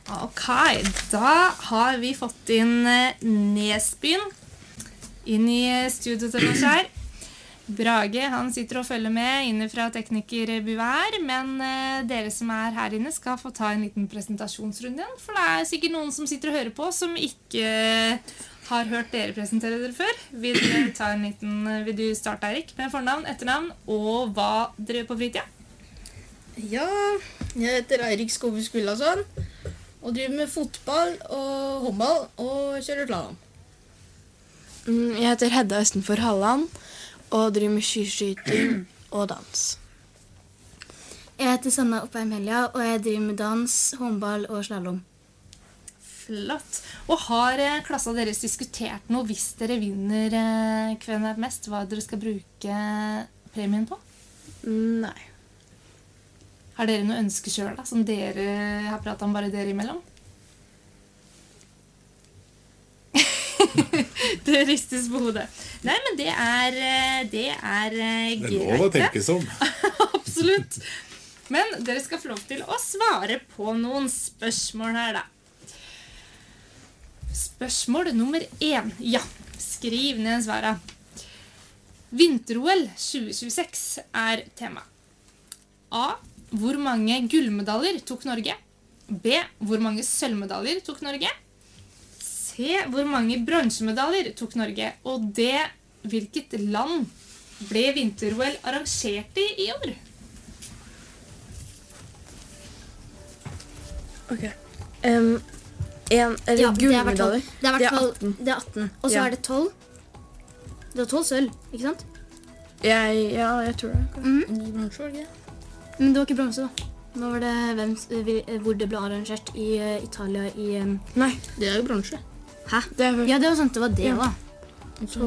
Ok, da har vi fått inn Nesbyen inn i studio til oss her. Brage, han sitter og følger med inne fra teknikerbuet, men dere som er her inne skal få ta en liten presentasjonsrunde igjen, for det er sikkert noen som sitter og hører på som ikke har hørt dere presentere dere før. Vil du starte, Erik, med fornavn, etternavn og hva dere gjør på fritida? Ja, jeg heter Eirik Skove Skullason og driver med fotball og håndball og kjører slalom. Jeg heter Hedda Østenfor Halland og driver med skiskyting og dans. Jeg heter Sanna Oppheim Helja, og jeg driver med dans, håndball og slalom. Flott. Og har klassa deres diskutert noe hvis dere vinner Kvennet mest, hva dere skal bruke premien på? Nei. Har dere noe ønske selv da, som dere har pratet om bare dere imellom? Det ristes på hodet. Nei, men det er greit. Det er lov å tenke sånn. Absolutt. Men dere skal få lov til å svare på noen spørsmål her da. Spørsmål nummer 1. Ja, skriv ned svaret. Vinter-OL 2026 er tema. A. Hvor mange gullmedaljer tok Norge? B. Hvor mange sølvmedaljer tok Norge? C. Hvor mange bronsemedaljer tok Norge? Og D. Hvilket land ble vinter-OL arrangert i år? Ok. Gullmedaljer. Det er 18. Og så Ja. er det 12. Det var 12 sølv, ikke sant? Ja, jeg tror det. 9 bronser, var det ikke? Men det var ikke bronse da. Nå var det hvor det ble arrangert i Italia i... Nei, Det er jo bronser. Hæ? det er Ja, det var sant, det var det Ja. også.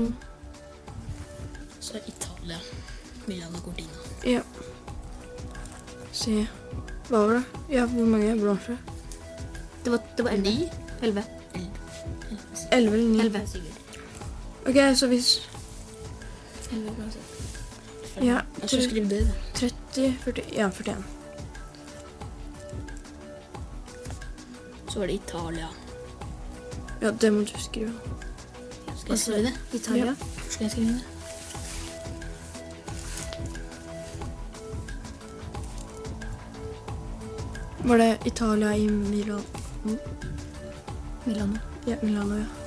Så Italia, Milano Cortina. Ja. Se. Hva var det? Ja, hvor mange bronser? Det var 11. 9? 11. 11 eller 9? 11. Ok, så hvis... 11 bronse. Ja, Jeg skal skrive det. 30, 40... Ja, 41. Så var det Italia. Ja, det må du skrive. Skal jeg skrive det? Italia. Ja. Skal jeg skrive det? Var det Italia i Milano? Milano. Ja, Milano, ja.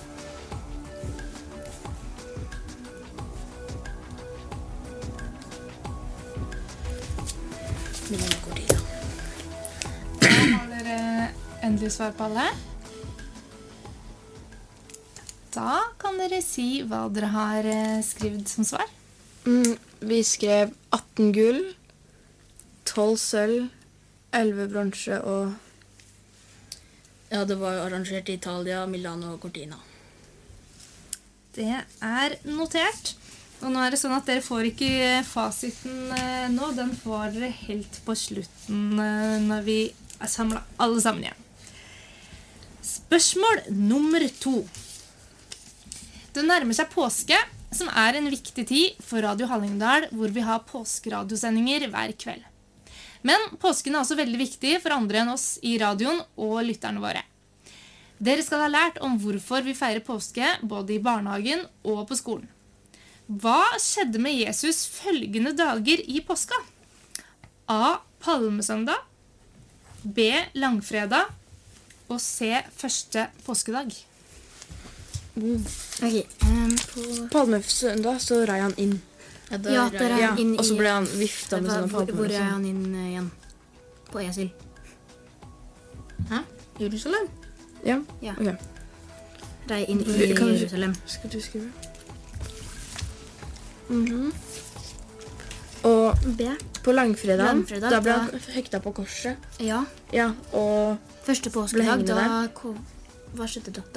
Milano Cortina. Da har dere endelig svar på alle. Da kan dere si hva dere har skrevet som svar. Vi skrev 18 gull, 12 sølv, 11 bronse og... Ja, det var arrangert i Italia, Milano Cortina. Det er notert. Og nå er det sånn at dere får ikke fasiten nå. Den får dere helt på slutten når vi er samlet alle sammen igjen. Spørsmål nummer 2. Det nærmer seg påske, som er en viktig tid for Radio Hallingdal, hvor vi har påskeradiosendinger hver kveld. Men påsken er også veldig viktig for andre enn oss i radioen og lytterne våre. Dere skal ha lært om hvorfor vi feirer påske, både i barnehagen og på skolen. Hva skjedde med Jesus følgende dager i påska? A. Palmesøndag, B. Langfredag og C. Første påskedag. Ok, på... Palmesøndag så rei han inn. Ja, Ja, der er Ja, han inn og så i... ble han vifta med sånne Hvor palmer. er han inn igjen? På Esel. Hæ? Jerusalem? Ja, Ja. ok. Rei inn i Kan du- Jerusalem. Skal du skrive? Og B. på langfredag, Langfredag, da ble da- han hekta på korset. Ja. Ja, og Første Ble påskedag, hengende da... Hva skjedde da?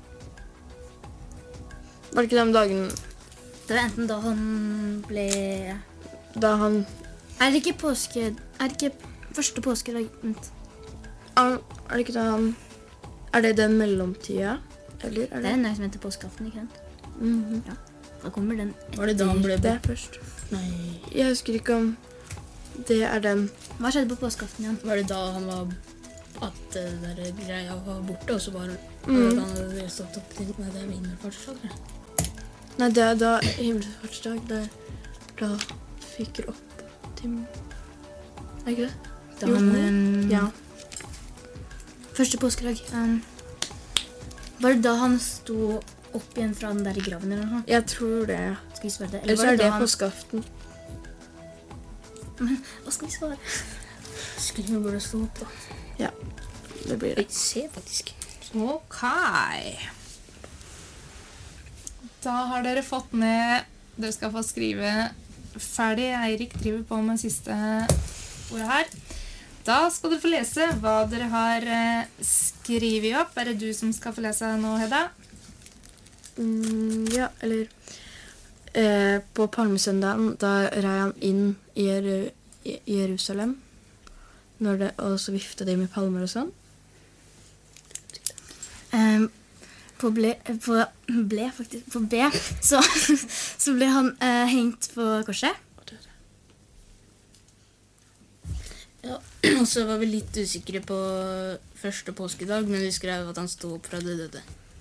var det ikke den dagen Det var enten da han ble... da han... Er det ikke påske... Er det ikke første påskedag? Vent. Er det ikke da han... Er det den mellomtida? Eller er Det det... er en dag som heter påskeaften, ikke sant? Mhm. Da kommer den... Var det da han ble Det er først. Nei. Jeg husker ikke om det er den... Hva skjedde på påskeaften igjen? Var det da han var at det der greia var borte, og så bare han hadde stått opp til med det himmelfartsdag. Nei, det er da himmelfartsdag, da fyker opp til... Er ikke det? Da han, Ja. Første påskedag. Var det da han sto opp igjen fra den der graven eller noe? Jeg tror det. Skal vi svare det? Eller så var er det da påskeaften. Hva skal vi svare? Skulle vi bare stå opp, da. Ja, det blir det. Jeg ser faktisk. Ok. Da har dere fått ned. Dere skal få skrive ferdig. Eirik driver på med siste ordet her. Da skal du få lese hva dere har skrivet opp. Er det du som skal få lese nå, Hedda? Ja, eller på palmesøndagen, da rei han inn i Jerusalem, og så viftet de med palmer og sånn. På B, så ble han hengt på korset. Ja, og så var vi litt usikre på første påskedag, men vi skrev at han stod opp fra det døde.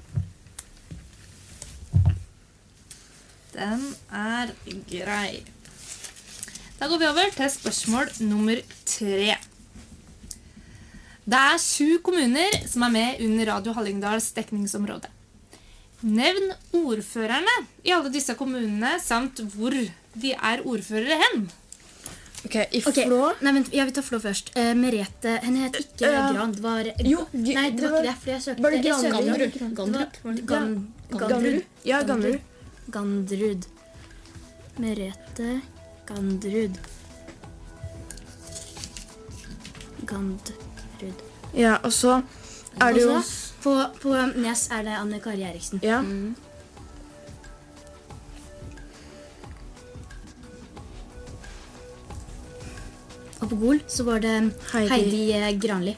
Den er grei. Da går vi over til spørsmål nummer 3. Det er 7 kommuner som er med under Radio Hallingdals dekningsområde. Nevn ordførerne i alle disse kommunene, samt hvor de er ordførere hen. Ok, i Flå... Nei, vent, jeg vil ta Flå først. Merete, henne het ikke Gran, det var... Nei, det var ikke det, for jeg søkte... Var det Granrud? Gandrud. Ja, Gandrud. Gandrud. Merete Gandrud. Gandrud. Ja, og så er det jo... På Nes er det Anne Kari Eriksen. Ja. Og på Gol så var det Heidi Granli.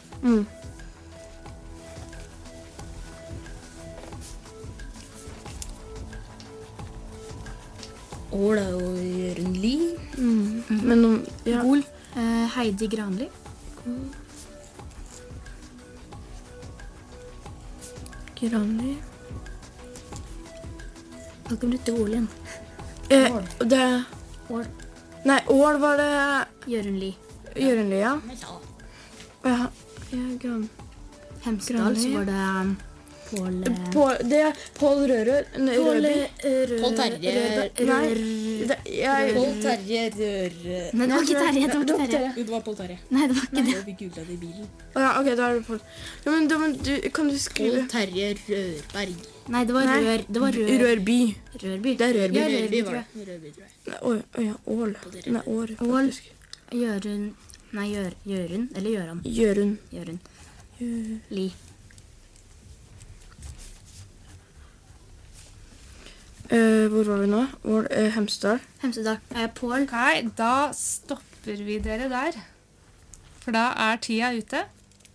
Ål er jo Jørgen Lie. Men ja. Gol, Heidi Granli. Granli. Da kan du til Gol igjen. Det... Ål. Nei, Ål var det... Jørgen Lie. Jørgenli, ja. Ja, Gran... Hemsedal så var det Det er Pål Rørød. Rørby. Pål Terje Nei, det var ikke Terje. Jo, det var Pål Terje. Nei, det var ikke det. Vi googlet det i bilen. Ja, ok, da er det Pål. Ja, men kan du skrive... Pål Terje Rørberg. Nei, det var Rør. Rørby. Rørby. Det er Rørby. Ja, Rørby tror var jeg. det. Rørby, tror jeg. Nei, ja, Ål. Nei, År, Ål. faktisk. Jørund. Nei, Jørund. Eller Jøran. Jørund. Jørund. Li. Hvor var vi nå? Hemsedal. Hemsedal. Pål. Ok, da stopper vi dere der. For da er tida ute.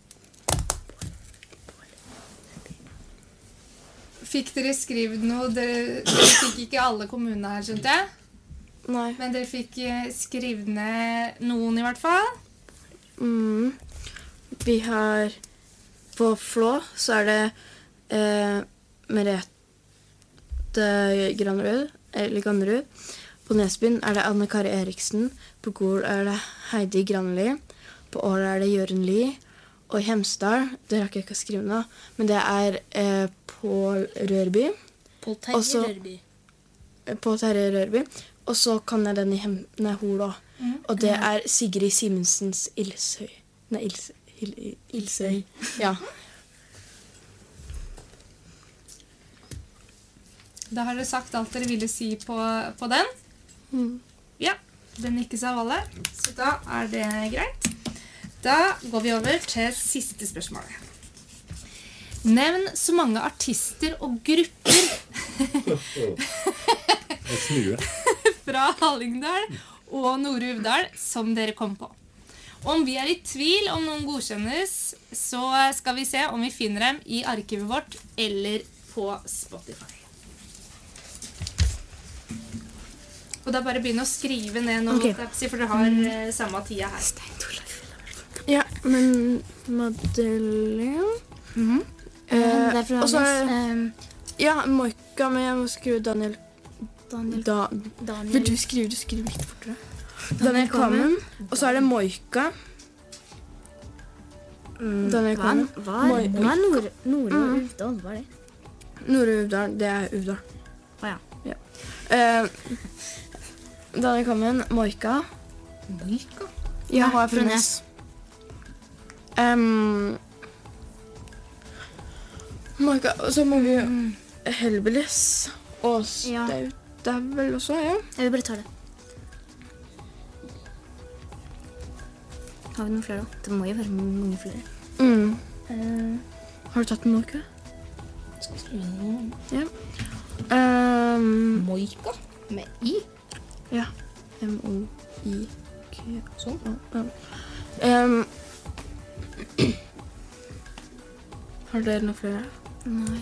Fikk dere skrevet noe? Dere fikk ikke alle kommunene her, skjønte jeg? Nei. Men dere fikk skrevet ned noen i hvert fall. Vi har... På Flå så er det Merete Granrud, eller Gandrud. På Nesbyen er det Anne Kari Eriksen. På Gol er det Heidi Granli. På Ål er det Jørgen Lie. Og i Hemsedal, det rakk jeg ikke å skrive nå, men det er Pål Rørby. Pål Terje Også- Rørby. Pål Terje Rørby. Og så kan jeg den i Hol også. Og det er Sigrid Simensens Ilsøy. Nei, Ilsøy. Ja. Da har dere sagt alt dere ville si på den. Ja, den nikkes av alle. Så da er det greit. Da går vi over til siste spørsmål. Nevn så mange artister og grupper fra Hallingdal og Nord-Uvdal som dere kom på. Om vi er i tvil om noen godkjennes, så skal vi se om vi finner dem i arkivet vårt eller på Spotify. Og da bare begynne å skrive ned noe, for dere har samme tida her. Ja, Men Madeleine Det er fra og så Johannes. Ja, Moika, men jeg må skrive Daniel. Daniel. Vil du skrive litt fortere? Daniel Kvammen. Og så er det Moika. Daniel Kvammen. Hva er Nore og Uvdal? Hva er det? Nore Uvdal, det er Uvdal. Åja. Ja. Daniel Kvammen, Moika. Moika? Jeg har fra Nes. Moika, og så må vi Helbelis og Staut. Det er vel også, ja. Jeg vil bare ta det. Har vi noen flere da? Det må jo være mange flere. Har du tatt en Moika? Skal jeg skrive noe? Ja. Moika? Med I? Ja. M-O-I-K. Sånn. Har dere noen flere? Nei.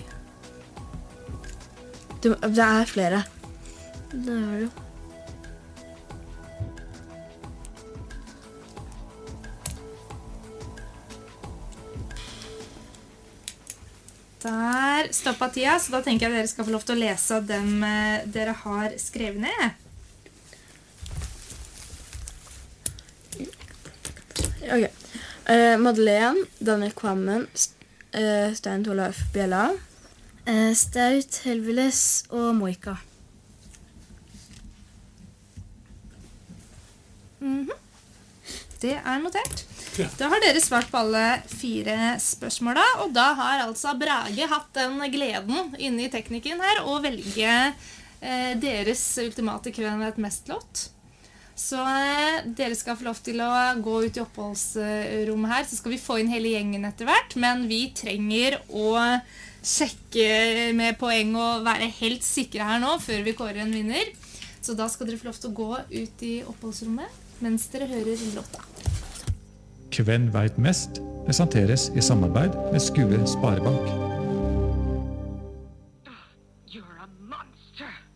Det er flere. Det er det jo. Der stoppet tida, så da tenker jeg dere skal få lov til å lese dem dere har skrevet ned. Ok. Madeleine, Daniel Kvammen, Stein Torleif Bjella. Staut, Helveles og Moika. Det er notert. Da har dere svart på alle 4 spørsmåla, og da har altså Brage hatt den gleden inne i teknikken her å velge deres ultimate Kven vet mest-låt. Så dere skal få lov til å gå ut i oppholdsrommet her, så skal vi få inn hele gjengen etter hvert, men vi trenger å sjekke med poeng og være helt sikre her nå før vi kårer en vinner. Så da skal dere få lov til å gå ut i oppholdsrommet mens dere hører låta. Kven vet mest presenteres i samarbeid med Skue Sparebank.